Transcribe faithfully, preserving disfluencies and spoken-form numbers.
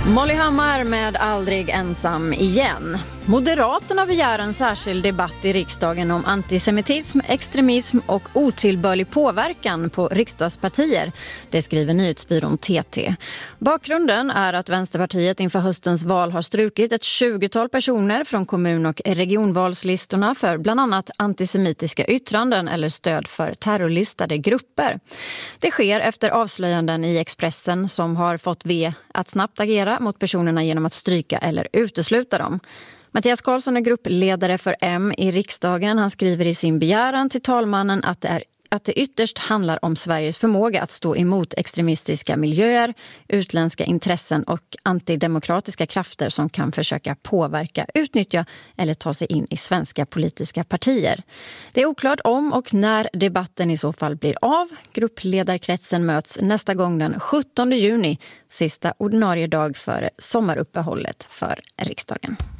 Molly Hammar med Aldrig ensam igen. Moderaterna begär en särskild debatt i riksdagen om antisemitism, extremism och otillbörlig påverkan på riksdagspartier. Det skriver nyhetsbyrån T T. Bakgrunden är att Vänsterpartiet inför höstens val har strukit ett tjugotal personer från kommun- och regionvalslistorna för bland annat antisemitiska yttranden eller stöd för terrorlistade grupper. Det sker efter avslöjanden i Expressen som har fått V att snabbt agera mot personerna genom att stryka eller utesluta dem. Mattias Karlsson är gruppledare för M i riksdagen. Han skriver i sin begäran till talmannen att det, är, att det ytterst handlar om Sveriges förmåga att stå emot extremistiska miljöer, utländska intressen och antidemokratiska krafter som kan försöka påverka, utnyttja eller ta sig in i svenska politiska partier. Det är oklart om och när debatten i så fall blir av. Gruppledarkretsen möts nästa gång den sjuttonde juni, sista ordinarie dag före sommaruppehållet för riksdagen.